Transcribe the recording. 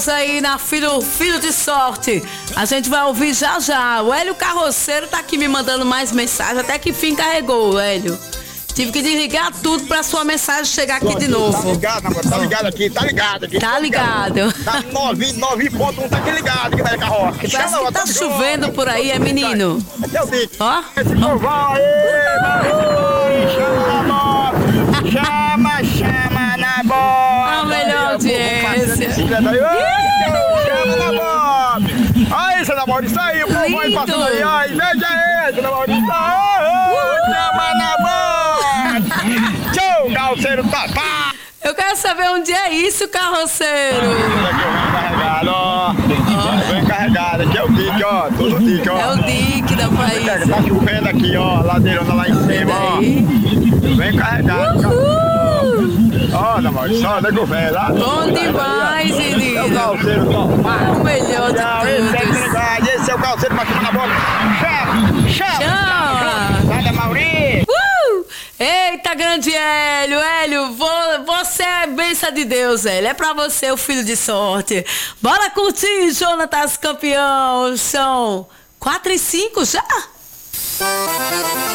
Aí na filho de sorte. A gente vai ouvir já já. O Hélio Carroceiro tá aqui me mandando mais mensagens. Até que fim carregou, Hélio. Tive que desligar tudo pra sua mensagem chegar aqui de novo. Tá ligado, namorado? Tá ligado aqui, tá ligado aqui. Tá ligado. Tá 9.1, tá aqui ligado aqui, velho carroça. Parece que tá chovendo por aí, é menino? É o Dick. Ó. Esse povão aí, chama na bola. Chama na bola. A melhor audiência. Chama na bola. Aí, seu namorado, isso aí, o povo aí passando aí, ó. Veja esse, namorado. Chama na bola. Tchau, calceiro, papá. Eu quero saber onde é isso, carroceiro. Vem carregado, ó. Vem carregado, aqui é o Dick, ó. Tudo Dick, ó. É o Dick da País. Tá chovendo aqui, ó. Ladeirona lá em cima, ó. Vem carregado. Ó, namorado, só nego velho lá. Bom demais, menino. É o calceiro, ó. O melhor de todos. Esse é o calceiro pra cima na bola. Chama. Nada, Maurício. Eita, grande Hélio, você é bênção de Deus, Hélio, é pra você o filho de sorte. Bora curtir, Jonatas campeão, são 4 e 5 já?